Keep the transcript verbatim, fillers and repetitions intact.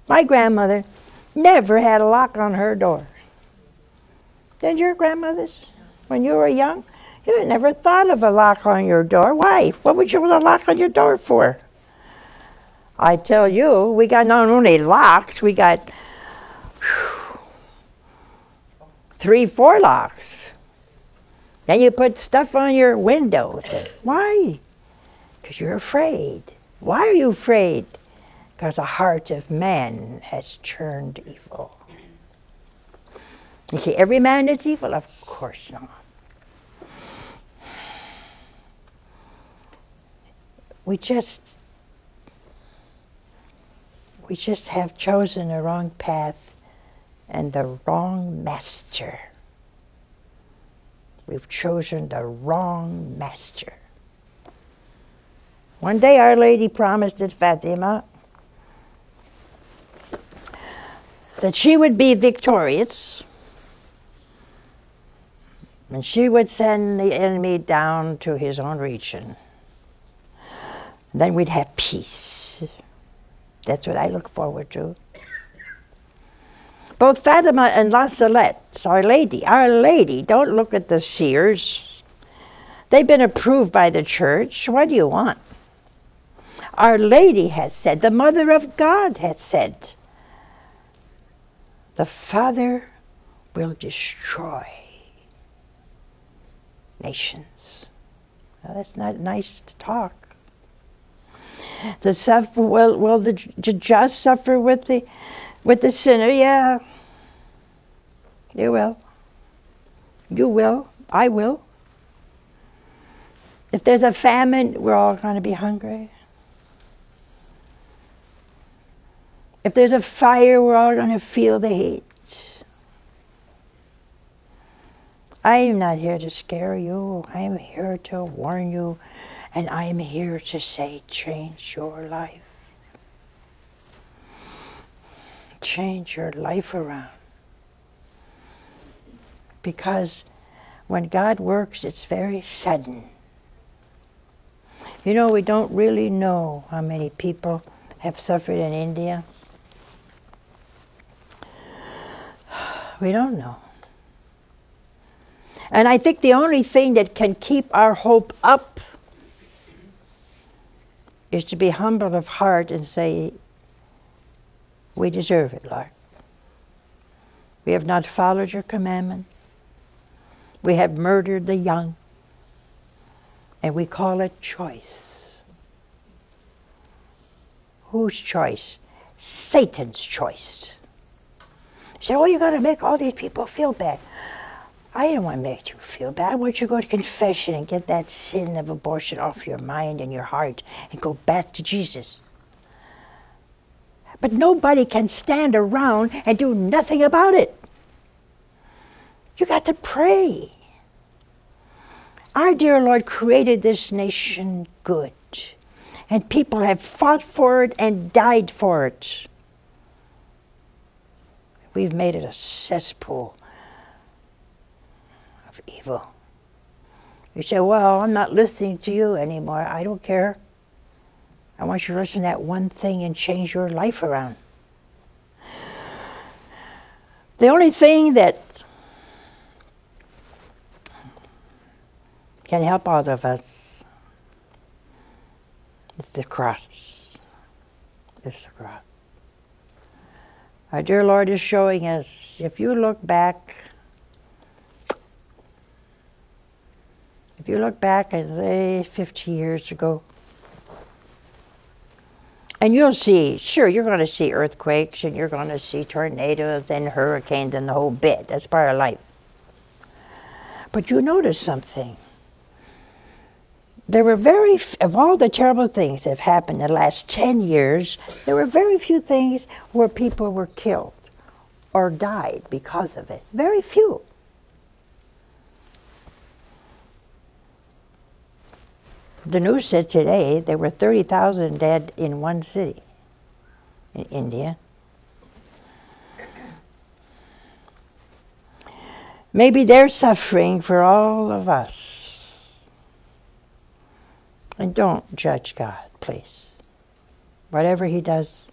My grandmother never had a lock on her door. Did your grandmothers? When you were young, you never thought of a lock on your door. Why? What would you want a lock on your door for? I tell you, we got not only locks, we got whew, three, four locks. Then you put stuff on your windows. Why? Because you're afraid. Why are you afraid? Because the heart of man has turned evil. You see, every man is evil? Of course not. We just, we just have chosen the wrong path and the wrong master. We've chosen the wrong master. One day Our Lady promised at Fatima that she would be victorious and she would send the enemy down to his own region. Then we'd have peace. That's what I look forward to. Both Fatima and La Salette, Our Lady, Our Lady, don't look at the seers. They've been approved by the church. What do you want? Our Lady has said, the Mother of God has said, the Father will destroy nations. Well, that's not nice to talk. The suffer, will, will the, the just suffer with the, with the sinner? Yeah. You will. You will. I will. If there's a famine, we're all going to be hungry. If there's a fire, we're all going to feel the heat. I am not here to scare you. I am here to warn you. And I am here to say, change your life. Change your life around. Because when God works, it's very sudden. You know, we don't really know how many people have suffered in India. We don't know. And I think the only thing that can keep our hope up is to be humble of heart and say, we deserve it, Lord. We have not followed your commandment. We have murdered the young. And we call it choice. Whose choice? Satan's choice. You say, oh, you're going to make all these people feel bad. I don't want to make you feel bad. I want you to go to confession and get that sin of abortion off your mind and your heart and go back to Jesus. But nobody can stand around and do nothing about it. You got to pray. Our dear Lord created this nation good, and people have fought for it and died for it. We've made it a cesspool of evil. You say, well, I'm not listening to you anymore. I don't care. I want you to listen to that one thing and change your life around. The only thing that can help all of us is the cross. It's the cross. Our dear Lord is showing us, if you look back, if you look back at, say, fifty years ago, and you'll see, sure, you're going to see earthquakes, and you're going to see tornadoes and hurricanes and the whole bit. That's part of life. But you notice something. There were very, of all the terrible things that have happened in the last ten years, there were very few things where people were killed or died because of it. Very few. The news said today there were thirty thousand dead in one city in India. Maybe they're suffering for all of us. And don't judge God, please. Whatever he does,